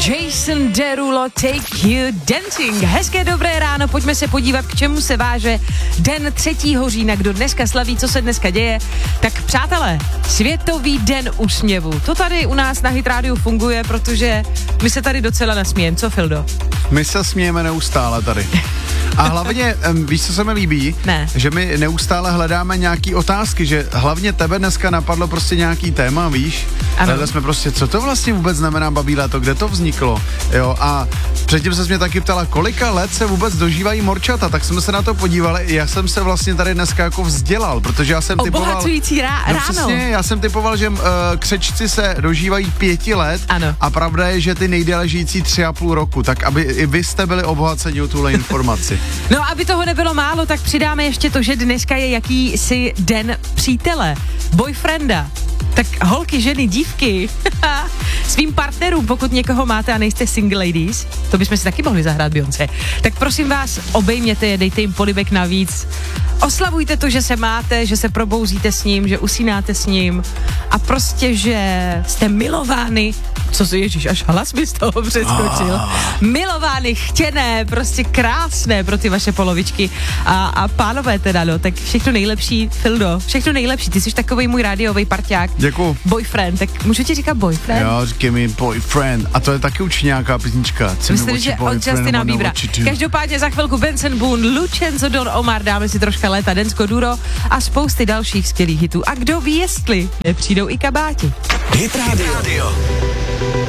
Jason Derulo, Take You Dancing. Hezké dobré ráno, pojďme se podívat, k čemu se váže den 3. října, kdo dneska slaví, co se dneska děje. Tak přátelé, Světový den úsměvu. To tady u nás na Hit Radio funguje, protože my se tady docela nasmějeme. Co, Fildo? My se smějeme neustále tady. A hlavně, víš, co se mi líbí? Ne. Že my neustále hledáme nějaký otázky, že hlavně tebe dneska napadlo prostě nějaký téma, víš? Hledali jsme prostě, co to vlastně vůbec znamená babí léto, kde to vzniklo, jo? A předtím se mě taky ptala, kolika let se vůbec dožívají morčata, tak jsme se na to podívali. Já jsem se vlastně tady dneska jako vzdělal, protože já jsem typoval... Obohacující ráno. Přesně, já jsem typoval, že křečci se dožívají 5 let. Ano. A pravda je, že ty nejdéle žijící 3,5 roku, tak aby i vy jste byli obohaceni o tuhle informaci. No, aby toho nebylo málo, tak přidáme ještě to, že dneska je jakýsi den přítele, boyfrienda. Tak holky, ženy, dívky, svým partnerům, pokud někoho máte a nejste single ladies, to bychom si taky mohli zahrát, Beyoncé, tak prosím vás, obejměte je, dejte jim polibek navíc, oslavujte to, že se máte, že se probouzíte s ním, že usínáte s ním a prostě, že jste milovány, co si Ježíš, až hlas mi z toho přeskočil, milovány, chtěné, prostě krásné pro ty vaše polovičky a pánové teda, no, tak všechno nejlepší, Fildo, všechno nejlepší, ty jsi takovej můj rádiový parťák. Děkuju. Boyfriend, tak můžu ti říkat boyfriend? Jo, říkej mi boyfriend. A to je taky určitě nějaká písnička. Myslím, že od Justina Biebera. Každopádně za chvilku Benson Boone, Lucenzo, Don Omar, dáme si troška léta, Densko Duro a spousty dalších skvělých hitů. A kdo ví, jestli nepřijdou i kabáti. Hit Radio.